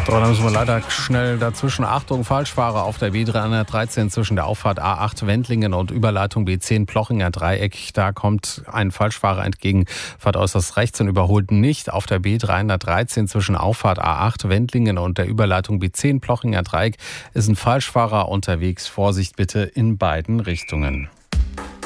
So, dann müssen wir leider schnell dazwischen. Achtung, Falschfahrer auf der B313 zwischen der Auffahrt A8 Wendlingen und Überleitung B10 Plochinger Dreieck. Da kommt ein Falschfahrer entgegen, fährt äußerst rechts und überholt nicht. Auf der B313 zwischen Auffahrt A8 Wendlingen und der Überleitung B10 Plochinger Dreieck ist ein Falschfahrer unterwegs. Vorsicht bitte in beiden Richtungen.